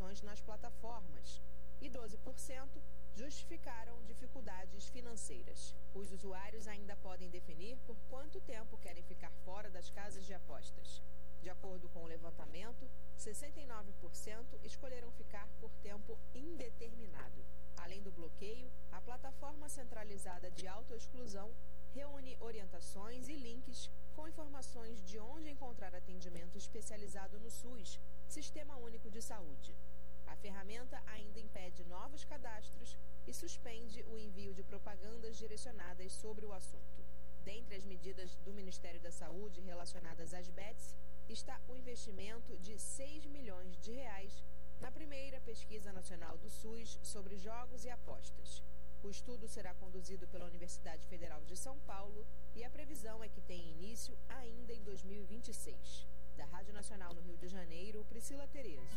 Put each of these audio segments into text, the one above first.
atualizações nas plataformas e 12% justificaram dificuldades financeiras. Os usuários ainda podem definir por quanto tempo querem ficar fora das casas de apostas. De acordo com o levantamento, 69% escolheram ficar por tempo indeterminado. Além do bloqueio, a plataforma centralizada de autoexclusão reúne orientações e links com informações de onde encontrar atendimento especializado no SUS, Sistema Único de Saúde. A ferramenta ainda impede novos cadastros e suspende o envio de propagandas direcionadas sobre o assunto. Dentre as medidas do Ministério da Saúde relacionadas às bets, está o investimento de R$ 6 milhões na primeira pesquisa nacional do SUS sobre jogos e apostas. O estudo será conduzido pela Universidade Federal de São Paulo e a previsão é que tenha início ainda em 2026. Da Rádio Nacional no Rio de Janeiro, Priscila Terezo.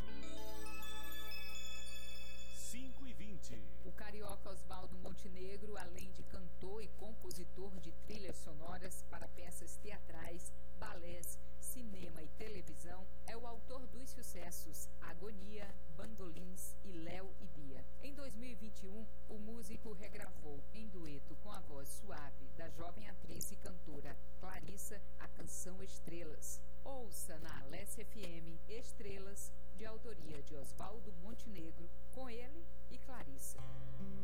5h20. O carioca Oswaldo Montenegro, além de cantor e compositor de trilhas sonoras para peças teatrais, balés, cinema e televisão, é o autor dos sucessos Agonia, Bandolins e Léo e Bia. Em 2021, o músico regravou, em dueto com a voz suave da jovem atriz e cantora Clarissa, a canção Estrelas. Ouça na Alesse FM Estrelas, de autoria de Oswaldo Montenegro, com ele e Clarissa.